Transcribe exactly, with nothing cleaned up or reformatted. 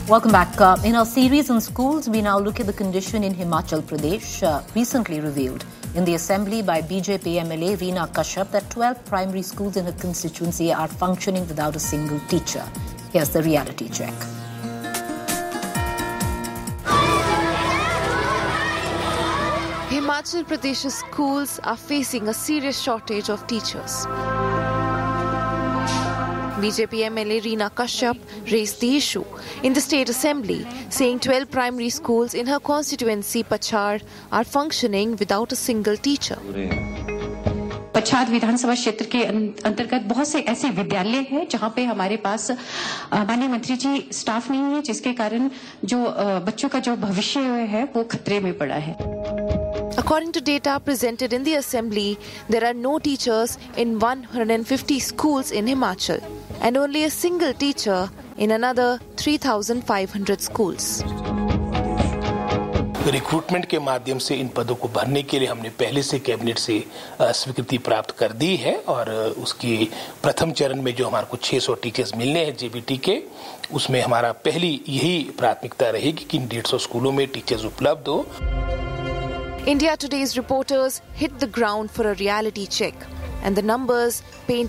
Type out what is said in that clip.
Welcome back. Uh, in our series on schools, we now look at the condition in Himachal Pradesh, uh, recently revealed in the assembly by B J P M L A Reena Kashyap that twelve primary schools in her constituency are functioning without a single teacher. Here's the reality check. Himachal Pradesh's schools are facing a serious shortage of teachers. B J P M L A Reena Kashyap raised the issue in the State Assembly, saying twelve primary schools in her constituency, Pachar, are functioning without a single teacher. Pachhad विधानसभा क्षेत्र के अंतर्गत बहुत से ऐसे विद्यालय हैं जहां पे हमारे पास माननीय मंत्री जी स्टाफ नहीं है, जिसके कारण जो बच्चों का जो भविष्य है वो खतरे में पड़ा है. According to data presented in the assembly, there are no teachers in one hundred fifty schools in Himachal and only a single teacher in another three thousand five hundred schools. Recruitment के माध्यम से इन पदों को भरने के लिए हमने पहले से कैबिनेट से स्वीकृति प्राप्त कर दी है और उसकी प्रथम चरण में जो हमारे को छह सौ टीचर्स मिलने हैं जेबीटी के, उसमें हमारा पहली यही प्राथमिकता रहेगी कि इन डेढ़ सौ स्कूलों में टीचर्स उपलब्ध हो. India Today's reporters hit the ground for a reality check, and the numbers paint